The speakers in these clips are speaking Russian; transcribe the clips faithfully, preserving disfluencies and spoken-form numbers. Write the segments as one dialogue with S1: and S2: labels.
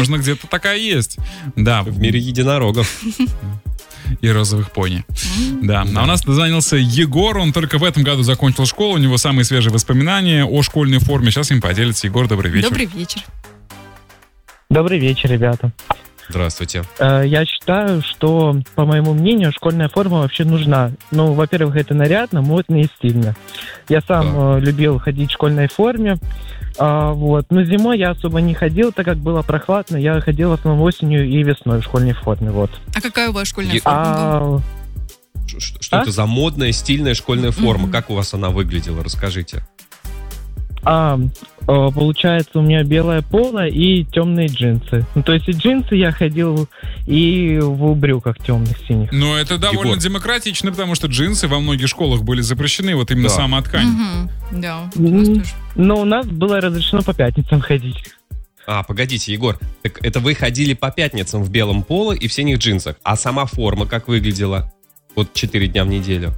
S1: возможно, где-то такая есть. Да.
S2: В мире единорогов.
S1: И розовых пони. Да. А у нас дозвонился Егор. Он только в этом году закончил школу. У него самые свежие воспоминания о школьной форме. Сейчас им поделится. Егор, добрый вечер.
S3: Добрый вечер.
S4: Добрый вечер, ребята.
S2: Здравствуйте.
S4: Я считаю, что, по моему мнению, школьная форма вообще нужна. Ну, во-первых, это нарядно, модно и стильно. Я сам да. любил ходить в школьной форме. А, вот. Но зимой я особо не ходил, так как было прохладно. Я ходил в основном осенью и весной в школьной форме. Вот.
S3: А какая у вас школьная
S2: и...
S3: форма была?
S2: А... Что, что а? это за модная, стильная школьная форма? Mm-hmm. Как у вас она выглядела? Расскажите.
S4: А, получается, у меня белое поло и темные джинсы. Ну, то есть и джинсы я ходил, и в брюках темных, синих.
S1: Но это довольно Егор. демократично, потому что джинсы во многих школах были запрещены, вот именно да. сама ткань.
S3: Угу. Да.
S4: Mm-hmm. Но у нас было разрешено по пятницам ходить.
S2: А, погодите, Егор, так это вы ходили по пятницам в белом поло и в синих джинсах, а сама форма как выглядела? Вот четыре дня в неделю.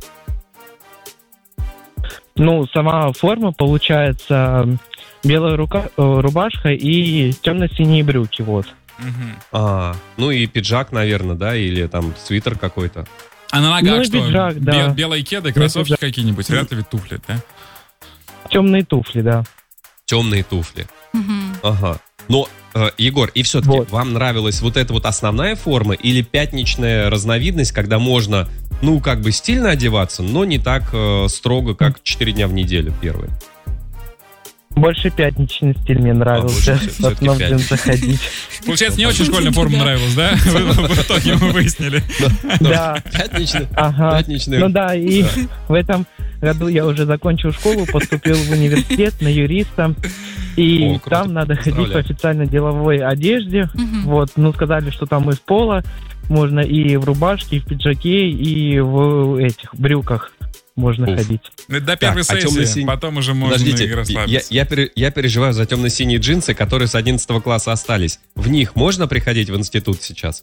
S4: Ну, сама форма, получается, белая рука, рубашка и темно-синие брюки, вот.
S1: Угу.
S2: А, ну и пиджак, наверное, да, или там свитер какой-то.
S1: А на ногах
S4: ну,
S1: что?
S4: Пиджак, да.
S1: Белые кеды, кроссовки ну, какие-нибудь, вряд ли туфли, да?
S4: Темные туфли, да.
S2: Темные туфли.
S3: Угу.
S2: Ага. Но, э, Егор, и все-таки вот. Вам нравилась вот эта вот основная форма или пятничная разновидность, когда можно... Ну, как бы стильно одеваться, но не так э, строго, как четыре дня в неделю первые.
S4: Больше пятничный стиль мне нравился.
S2: А, в основном
S4: джинсах ходить.
S1: Получается, не очень школьная форма нравилась, да? В итоге мы выяснили.
S4: Да.
S2: Пятничный.
S4: Ну да, и в этом году я уже закончил школу, поступил в университет на юриста. И там надо ходить в официально деловой одежде. Вот, ну сказали, что там из пола. Можно и в рубашке, и в пиджаке, и в этих брюках можно Уф. ходить.
S1: До первой так, сессии, а темно-синь... потом уже можно
S2: Подождите,
S1: и расслабиться.
S2: Я, я, пере, я переживаю за темно-синие джинсы, которые с одиннадцатого класса остались. В них можно приходить в институт сейчас?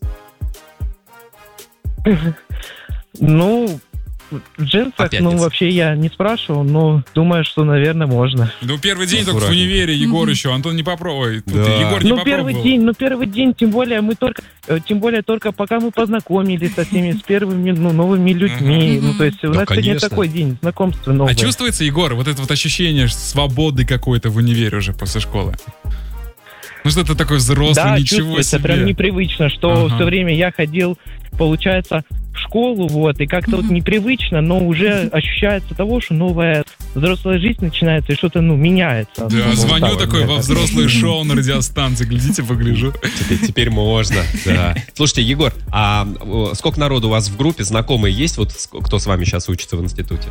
S4: Ну... В джинсах, ну, вообще я не спрашивал, но думаю, что, наверное, можно.
S1: Ну, первый день только в универе, Егор еще, Антон не попробует. Да. Егор не
S4: ну,
S1: попробовал.
S4: первый день, ну, первый день, тем более мы только, тем более только пока мы познакомились со всеми, с первыми, ну, новыми людьми. Uh-huh. Ну, то есть у да, нас сегодня такой день, знакомства новое.
S1: А чувствуется, Егор, вот это вот ощущение свободы какой-то в универе уже после школы? Ну, что ты такой взрослый,
S4: да,
S1: ничего себе.
S4: Да, прям непривычно, что ага. все время я ходил, получается, в школу, вот, и как-то mm-hmm. вот непривычно, но уже ощущается того, что новая взрослая жизнь начинается, и что-то, ну, меняется.
S1: Да, ну, звоню вот такой во взрослое шоу на радиостанции, глядите, погляжу.
S2: Теперь, теперь можно, да. Слушайте, Егор, а сколько народу у вас в группе, знакомые есть, вот кто с вами сейчас учится в институте?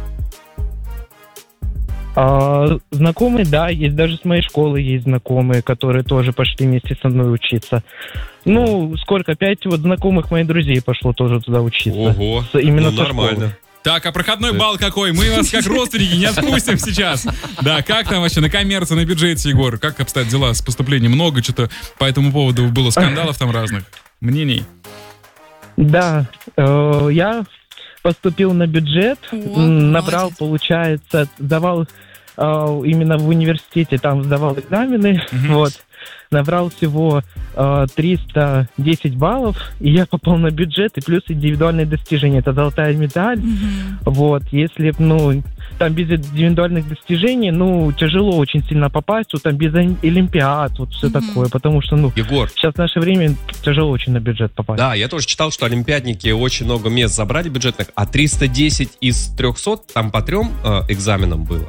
S4: А, знакомые, да, есть даже с моей школы есть знакомые, которые тоже пошли вместе со мной учиться. Ну, сколько, пять вот знакомых моих друзей пошло тоже туда учиться.
S2: Ого,
S4: с, именно
S2: ну нормально.
S4: Школы.
S1: Так, а проходной балл какой? Мы вас как родственники не отпустим сейчас. Да, как там вообще на коммерции, на бюджете, Егор? Как обстоят дела с поступлением? Много что-то по этому поводу было скандалов там разных, мнений?
S4: Да, э, я... поступил на бюджет, О, набрал, молодец. Получается, сдавал э, именно в университете, там сдавал экзамены, uh-huh. вот, набрал всего э, триста десять баллов, и я попал на бюджет, и плюс индивидуальные достижения, это золотая медаль, uh-huh. вот, если, ну, там без индивидуальных достижений, ну, тяжело очень сильно попасть, вот там без олимпиад, вот все uh-huh. такое, потому что, ну,
S2: Егор,
S4: сейчас в наше время тяжело очень на бюджет попасть.
S2: Да, я тоже читал, что олимпиадники очень много мест забрали бюджетных, а триста десять из трехсот там по трем э, экзаменам было.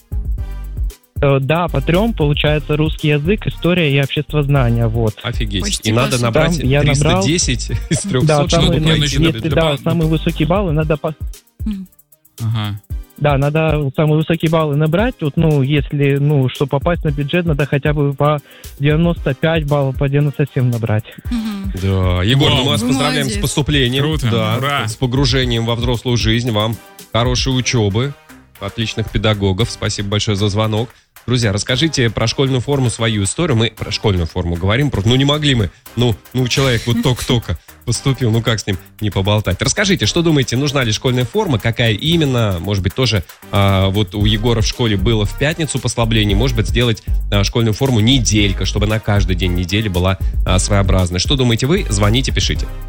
S4: Да, по трем, получается, русский язык, история и обществознание, вот.
S2: Офигеть.
S3: Почти
S2: и надо
S3: почти.
S2: набрать
S4: там
S2: триста десять из трехсот,
S4: да,
S2: чтобы
S4: самые,
S2: пройти
S4: ну,
S2: на
S4: если, да, самые высокие баллы надо... По...
S1: Ага.
S4: Да, надо самые высокие баллы набрать, вот, ну, если, ну, чтобы попасть на бюджет, надо хотя бы по девяносто пять баллов, по девяносто семь набрать.
S3: Угу.
S2: Да, Егор, ну, мы вас
S3: Вы
S2: поздравляем
S3: молодец.
S2: с поступлением.
S1: Круто,
S2: да,
S1: ура.
S2: с погружением во взрослую жизнь, вам хорошей учебы, отличных педагогов. Спасибо большое за звонок. Друзья, расскажите про школьную форму свою историю. Мы про школьную форму говорим, просто, ну не могли мы, ну, ну человек вот только-только поступил, ну как с ним не поболтать. Расскажите, что думаете, нужна ли школьная форма, какая именно, может быть, тоже а, вот у Егора в школе было в пятницу послабление, может быть, сделать а, школьную форму неделька, чтобы на каждый день недели была а, своеобразная. Что думаете вы? Звоните, пишите.